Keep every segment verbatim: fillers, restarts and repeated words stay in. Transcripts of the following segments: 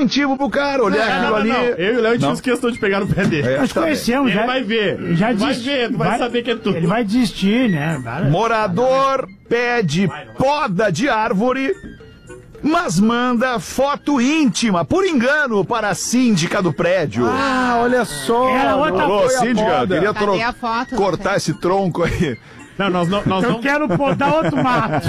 incentivo pro cara olhar não, aquilo não, ali. Não. Eu e o Léo tínhamos questão de pegar no pé dele. É, nós conhecemos, ele já. vai ver. Já vai desisti, ver, tu vai, vai saber que é tudo. Ele vai desistir, né? Morador pede poda de árvore, mas manda foto íntima, por engano, para a síndica do prédio. Ah, olha só. Era outra Ô, síndica, queria Cadê tro- a foto, cortar não esse tronco aí. Não, nós não... Nós Eu não... quero podar outro mato.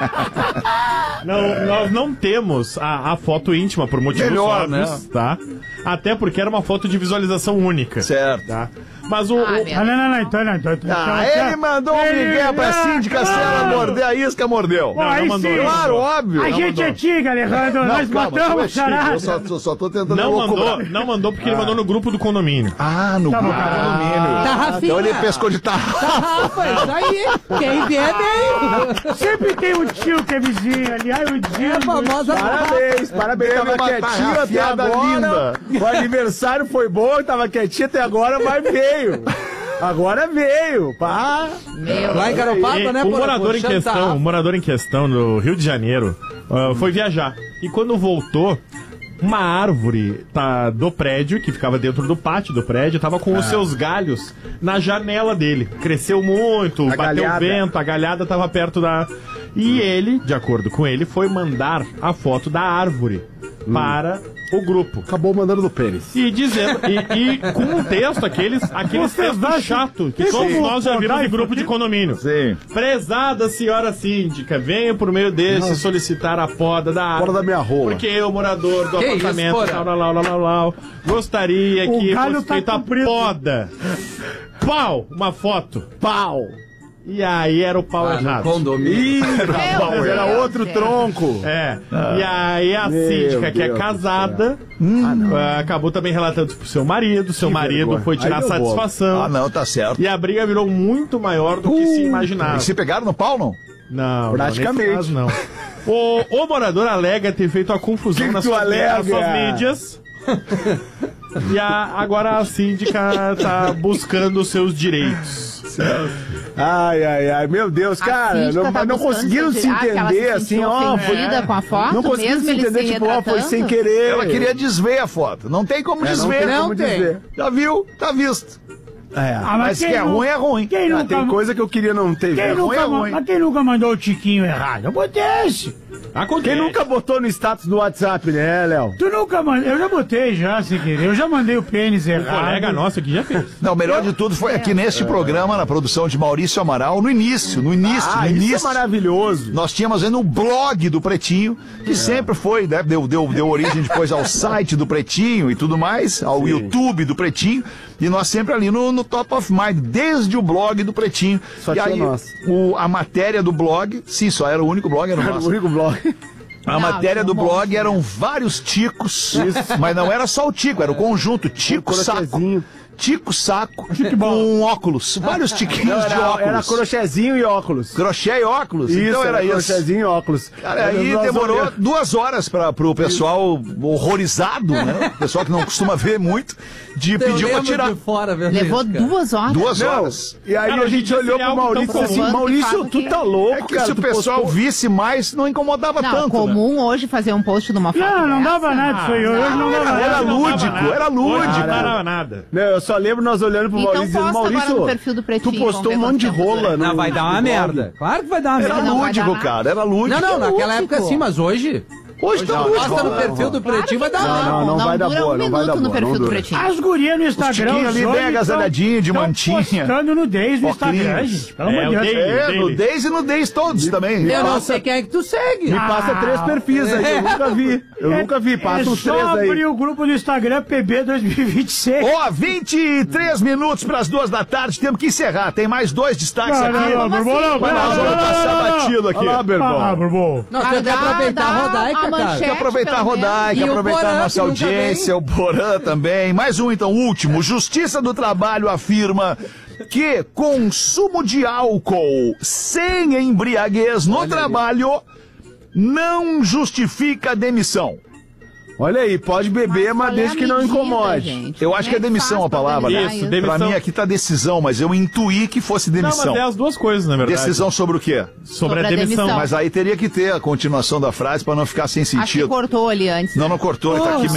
Não, nós não temos a, a foto íntima por motivos Melhor, óbvios, né? tá? Até porque era uma foto de visualização única. Certo. Tá? Mas o... Ah, o- meu. Ah, não, não, não, então não. Então, então, Ah, então, ele mandou um ele- migué pra Ah, síndica, se ela claro. morder a isca, mordeu. Pô, aí mandou, sim. não Claro, mandou. óbvio. A Não gente mandou. é tiga, Alejandro. Não, Nós calma, tu é matamos o chique, eu charada. só, só, só tô tentando Não mandou, loucobrar. não mandou porque ele mandou no grupo do condomínio. Ah, no Tá bom, grupo do cara. condomínio. Tarrafinha. Então ele pescou de tarrafa. Rafa, isso aí. Quem vier, bem. Sempre tem um tio que é vizinho ali. Ai, o tio. É a famosa Parabéns, parabéns, Teve tava uma quietinho até tarrafiada agora. O aniversário foi bom, tava quietinho até agora, mas veio. Agora veio, pá. Meu. Lá em E Garopaba, né, o porra, morador em puxando questão, tarrafa. o morador em questão do Rio de Janeiro, ah, foi viajar. E quando voltou, uma árvore tá, do prédio, que ficava dentro do pátio do prédio, tava com os seus galhos na janela dele. Cresceu muito, A bateu galhada. vento, a galhada tava perto da... E ele, de acordo com ele, foi mandar a foto da árvore para o grupo. Acabou mandando no pênis. E dizendo, e, e com um texto, aqueles, aqueles Vocês textos acham- chato que Tem todos como nós já vimos podar em isso grupo de aqui? condomínio. Sim. Prezada senhora síndica, venha por meio desse solicitar a poda da árvore. Poda da minha rola. Porque eu, morador do Que apartamento, isso, porra? tal, tal, tal, tal, tal, gostaria O que galho fosse tá feita a comprido. poda. Pau! Uma foto. Pau. E aí era o pau Ah, no errado. condomínio. Ih, Meu rapaz, era Deus, outro gente. tronco. É. E aí a Meu síndica, que é Deus do casada, ah, acabou também relatando pro seu marido. Seu Que marido vergonha. foi tirar Aí deu bola. satisfação. Ah, não, tá certo. E a briga virou muito maior do que se imaginava. E se pegaram no pau, não? Não, Praticamente. Não, nesse caso, não. O, o morador alega ter feito a confusão Que nas tu suas, alega? nas suas mídias. E a- agora a síndica tá buscando os seus direitos. Ai, ai, ai, meu Deus, A cara, síndica não, tá mas não buscando conseguiram seu se direito. Ah, que ela entender se assim, sentiu ó. ofendida foi- com a foto, não conseguiram mesmo se ele entender, se tipo, ó, foi retratando? sem querer. Ela queria desver a foto. Não tem como É, não desver. tem como Não tem. dizer. Já viu? Tá visto. É. Ah, Mas quem que é nu- ruim, é ruim. Quem Ah, nunca, tem coisa que eu queria não ter. quem É ruim, nunca, é ma- ruim. mas quem nunca mandou o tiquinho errado? Acontece. Acontece. Quem nunca botou no status do WhatsApp, né, Léo? Tu nunca mandou. Eu já botei já, sem querer. Eu já mandei o pênis Um errado. colega nosso aqui já fez. Não, o melhor de tudo foi aqui neste programa, na produção de Maurício Amaral, no início, no início, Ah, no isso é início. maravilhoso. Nós tínhamos ainda um blog do Pretinho, que sempre foi, né? Deu, deu, deu origem depois ao site do Pretinho e tudo mais, ao Sim. YouTube do Pretinho, e nós sempre ali no, no Top of Mind, desde o blog do Pretinho. Só e tinha aí, nós. o, a matéria do blog, sim, só era o único blog, era o Era o nosso. único blog. A Não, matéria tinha do um monte, blog né? eram vários ticos, mas não era só o tico, era o conjunto, tico, saco. crochêzinho. Tico, saco, com óculos, vários tiquinhos Não, de era, óculos. era crochêzinho e óculos. Crochê e óculos, Isso, então era isso. crochêzinho e óculos. Cara, Era aí nós demorou olhando. duas horas para pro pessoal horrorizado, né? O pessoal que não costuma ver muito, de Eu pedir pra lembro tirar. de fora, velho. Levou duas horas. Duas Não, horas. e aí Cara, a hoje em gente dia olhou seria pro algo tão Maurício assim, comum. Maurício, Faz tu aqui. tá louco, É que cara. se o tu pessoal postou- visse mais, não incomodava Não, tanto. Né? comum hoje fazer um post de uma foto Não, não dessa. dava nada isso aí. Hoje não dava Era, era nada. lúdico, era Hoje lúdico. não dava nada. Não, eu só lembro nós olhando pro Então Maurício dizendo, posta agora Maurício, no perfil do Pretinho, tu postou um vamos ver monte de quanto tempo rola. dura. no- Não, vai dar uma no blog. merda. Claro que vai dar uma Era merda. Não, vai lúdico, dar cara, era lúdico. Não, não, naquela lúdico. época sim, mas hoje. Hoje tá lúdico. Posta no perfil do Pretinho, vai dar Claro que merda. Não, não vai dar dura boa, um não vai dar minuto no boa, perfil não do dura. Pretinho. As gurias no Instagram. tiquinhos ali, os bem homens agasalhadinho, de tão mantinha. postando nudez no Instagram, Óculos. gente. Pelo É, amor de o Deus. daily. É, Dele. nudez e nudez todos também. Eu não Passa- sei quem é que tu segue. Me passa três perfis aí, eu nunca vi. Eu nunca vi, passa é uns só três aí. abrir o grupo do Instagram P B dois mil e vinte e seis. Ó, vinte e três minutos para as duas da tarde, temos que encerrar. Tem mais dois destaques Não, aqui. não, não, Como Borbô, não, assim? Mas nós não, vamos não, passar não, não. batido aqui. Olha lá, Berbão. Ah, Borbô. Não, tem que aproveitar a Rodaica, cara. manchete, Tem que aproveitar a pelo menos. Rodaica, E o aproveitar Porã, a nossa que nunca audiência, o Porã também. Mais um, então, último. Justiça do Trabalho afirma que consumo de álcool sem embriaguez no Olha aí. trabalho não justifica demissão. Olha aí, pode beber, mas qual é desde a que não medida, incomode. gente? Eu Como acho que é demissão faz a pra palavra. organizar Isso, isso? demissão. Pra mim aqui tá decisão, mas eu intuí que fosse Não, demissão. mas é as duas coisas, na verdade. Decisão sobre o quê? Sobre, Sobre a a demissão. demissão. Mas aí teria que ter a continuação da frase pra não ficar sem Acho que sentido. cortou ali antes. Não, não cortou, ele tá aqui